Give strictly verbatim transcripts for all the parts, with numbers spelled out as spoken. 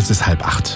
Es ist halb acht.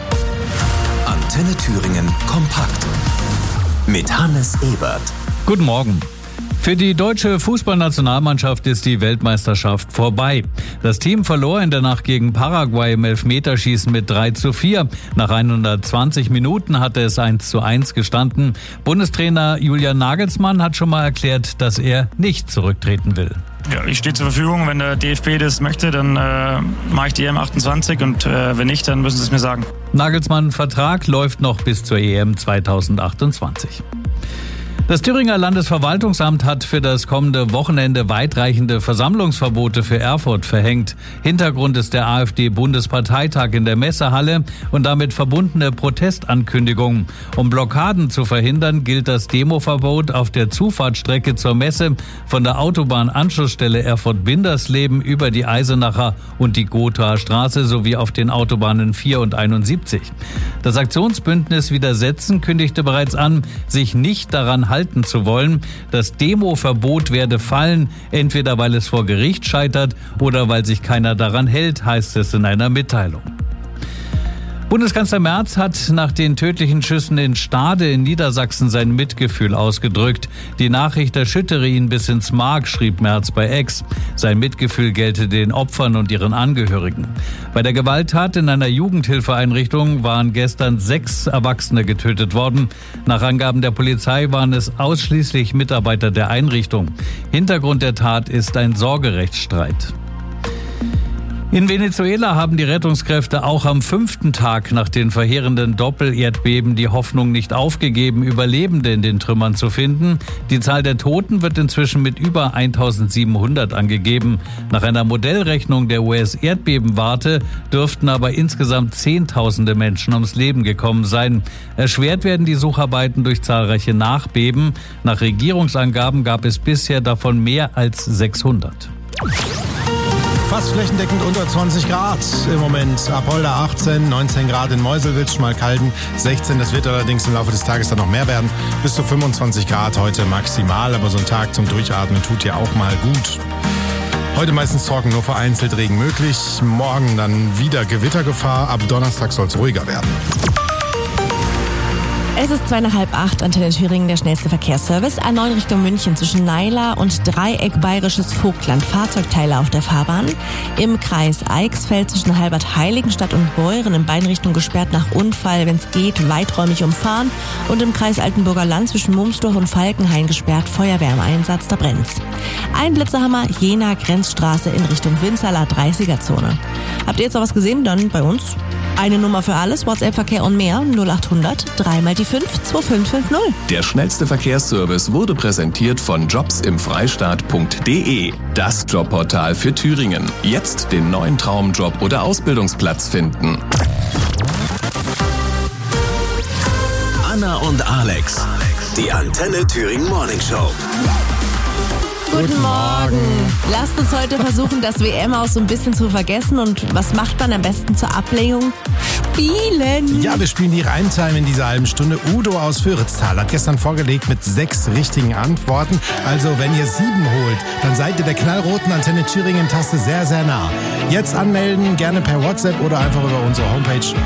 Antenne Thüringen kompakt mit Hannes Ebert. Guten Morgen. Für die deutsche Fußballnationalmannschaft ist die Weltmeisterschaft vorbei. Das Team verlor in der Nacht gegen Paraguay im Elfmeterschießen mit drei zu vier. Nach hundertzwanzig Minuten hatte es eins zu eins gestanden. Bundestrainer Julian Nagelsmann hat schon mal erklärt, dass er nicht zurücktreten will. Ja, ich stehe zur Verfügung. Wenn der D F B das möchte, dann äh, mache ich die E M achtundzwanzig und äh, wenn nicht, dann müssen sie es mir sagen. Nagelsmanns Vertrag läuft noch bis zur E M zweitausendachtundzwanzig. Das Thüringer Landesverwaltungsamt hat für das kommende Wochenende weitreichende Versammlungsverbote für Erfurt verhängt. Hintergrund ist der AfD-Bundesparteitag in der Messehalle und damit verbundene Protestankündigungen. Um Blockaden zu verhindern, gilt das Demoverbot auf der Zufahrtsstrecke zur Messe von der Autobahnanschlussstelle Erfurt-Windersleben über die Eisenacher und die Gothaer Straße sowie auf den Autobahnen vier und einundsiebzig. Das Aktionsbündnis Widersetzen kündigte bereits an, sich nicht daran halten zu wollen. Das Demoverbot werde fallen, entweder weil es vor Gericht scheitert oder weil sich keiner daran hält, heißt es in einer Mitteilung. Bundeskanzler Merz hat nach den tödlichen Schüssen in Stade in Niedersachsen sein Mitgefühl ausgedrückt. Die Nachricht erschüttere ihn bis ins Mark, schrieb Merz bei X. Sein Mitgefühl gelte den Opfern und ihren Angehörigen. Bei der Gewalttat in einer Jugendhilfeeinrichtung waren gestern sechs Erwachsene getötet worden. Nach Angaben der Polizei waren es ausschließlich Mitarbeiter der Einrichtung. Hintergrund der Tat ist ein Sorgerechtsstreit. In Venezuela haben die Rettungskräfte auch am fünften Tag nach den verheerenden Doppel-Erdbeben die Hoffnung nicht aufgegeben, Überlebende in den Trümmern zu finden. Die Zahl der Toten wird inzwischen mit über eintausendsiebenhundert angegeben. Nach einer Modellrechnung der U S-Erdbebenwarte dürften aber insgesamt Zehntausende Menschen ums Leben gekommen sein. Erschwert werden die Sucharbeiten durch zahlreiche Nachbeben. Nach Regierungsangaben gab es bisher davon mehr als sechshundert. Fast flächendeckend unter zwanzig Grad im Moment. Apolda achtzehn, neunzehn Grad in Meuselwitz, Schmalkalden sechzehn. Das wird allerdings im Laufe des Tages dann noch mehr werden. Bis zu fünfundzwanzig Grad heute maximal. Aber so ein Tag zum Durchatmen tut ja auch mal gut. Heute meistens trocken, nur vereinzelt Regen möglich. Morgen dann wieder Gewittergefahr. Ab Donnerstag soll es ruhiger werden. Es ist zwei nach halb acht, Antenne Thüringen, der schnellste Verkehrsservice. A neun Richtung München zwischen Naila und Dreieck Bayerisches Vogtland. Fahrzeugteile auf der Fahrbahn. Im Kreis Eichsfeld zwischen Halbert-Heiligenstadt und Beuren in beiden Richtungen gesperrt nach Unfall. Wenn es geht, weiträumig umfahren. Und im Kreis Altenburger Land zwischen Mumsdorf und Falkenhain gesperrt. Feuerwehr im Einsatz, da brennt's. Ein Blitzerhammer, Jena Grenzstraße in Richtung Winzerla, dreißiger-Zone. Habt ihr jetzt noch was gesehen? Dann bei uns. Eine Nummer für alles, WhatsApp-Verkehr und mehr, null achthundert, dreimal die fünf, zwei fünf fünf null. Der schnellste Verkehrsservice wurde präsentiert von jobs im freistaat punkt de. Das Jobportal für Thüringen. Jetzt den neuen Traumjob oder Ausbildungsplatz finden. Anna und Alex. Die Antenne Thüringen Morning Show. Guten Morgen. Lasst uns heute versuchen, das W M aus so ein bisschen zu vergessen. Und was macht man am besten zur Ablenkung? Spielen. Ja, wir spielen die Reimtime in dieser halben Stunde. Udo aus Föritztal hat gestern vorgelegt mit sechs richtigen Antworten. Also wenn ihr sieben holt, dann seid ihr der knallroten Antenne Thüringen-Taste sehr, sehr nah. Jetzt anmelden, gerne per WhatsApp oder einfach über unsere Homepage